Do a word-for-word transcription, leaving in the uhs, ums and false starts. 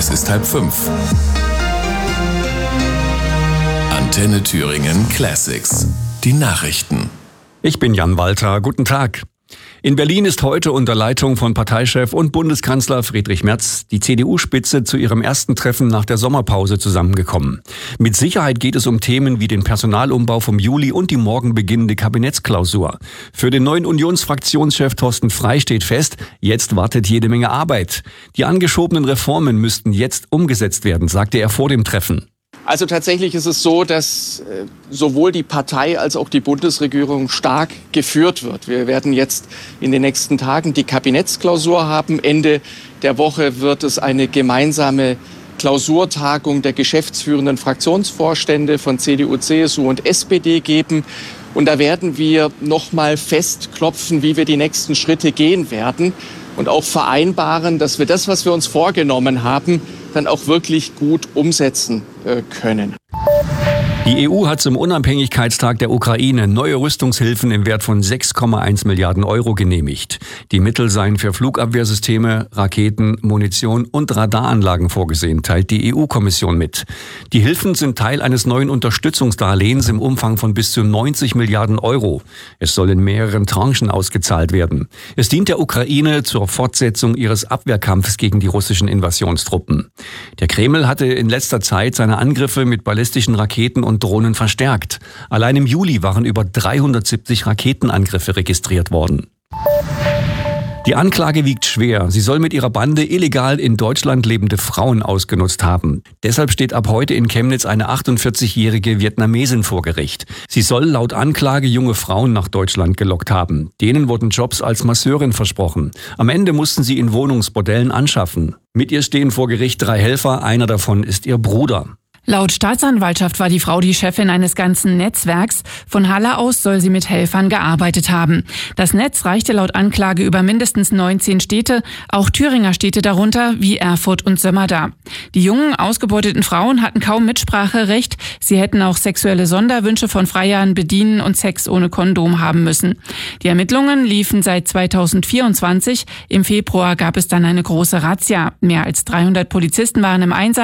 Es ist halb fünf. Antenne Thüringen Classics. Die Nachrichten. Ich bin Jan Walter. Guten Tag. In Berlin ist heute unter Leitung von Parteichef und Bundeskanzler Friedrich Merz die C D U-Spitze zu ihrem ersten Treffen nach der Sommerpause zusammengekommen. Mit Sicherheit geht es um Themen wie den Personalumbau vom Juli und die morgen beginnende Kabinettsklausur. Für den neuen Unionsfraktionschef Thorsten Frey steht fest, jetzt wartet jede Menge Arbeit. Die angeschobenen Reformen müssten jetzt umgesetzt werden, sagte er vor dem Treffen. Also tatsächlich ist es so, dass äh, sowohl die Partei als auch die Bundesregierung stark geführt wird. Wir werden jetzt in den nächsten Tagen die Kabinettsklausur haben. Ende der Woche wird es eine gemeinsame Klausurtagung der geschäftsführenden Fraktionsvorstände von C D U, C S U und S P D geben. Und da werden wir noch mal festklopfen, wie wir die nächsten Schritte gehen werden und auch vereinbaren, dass wir das, was wir uns vorgenommen haben, dann auch wirklich gut umsetzen äh, können. Die E U hat zum Unabhängigkeitstag der Ukraine neue Rüstungshilfen im Wert von sechs Komma eins Milliarden Euro genehmigt. Die Mittel seien für Flugabwehrsysteme, Raketen, Munition und Radaranlagen vorgesehen, teilt die E U-Kommission mit. Die Hilfen sind Teil eines neuen Unterstützungsdarlehens im Umfang von bis zu neunzig Milliarden Euro. Es soll in mehreren Tranchen ausgezahlt werden. Es dient der Ukraine zur Fortsetzung ihres Abwehrkampfs gegen die russischen Invasionstruppen. Der Kreml hatte in letzter Zeit seine Angriffe mit ballistischen Raketen und Drohnen verstärkt. Allein im Juli waren über dreihundertsiebzig Raketenangriffe registriert worden. Die Anklage wiegt schwer. Sie soll mit ihrer Bande illegal in Deutschland lebende Frauen ausgenutzt haben. Deshalb steht ab heute in Chemnitz eine achtundvierzigjährige Vietnamesin vor Gericht. Sie soll laut Anklage junge Frauen nach Deutschland gelockt haben. Denen wurden Jobs als Masseurin versprochen. Am Ende mussten sie in Wohnungsbordellen anschaffen. Mit ihr stehen vor Gericht drei Helfer. Einer davon ist ihr Bruder. Laut Staatsanwaltschaft war die Frau die Chefin eines ganzen Netzwerks. Von Halle aus soll sie mit Helfern gearbeitet haben. Das Netz reichte laut Anklage über mindestens neunzehn Städte, auch Thüringer Städte darunter, wie Erfurt und Sömmerda. Die jungen, ausgebeuteten Frauen hatten kaum Mitspracherecht. Sie hätten auch sexuelle Sonderwünsche von Freiern bedienen und Sex ohne Kondom haben müssen. Die Ermittlungen liefen seit zweitausendvierundzwanzig. Im Februar gab es dann eine große Razzia. Mehr als dreihundert Polizisten waren im Einsatz.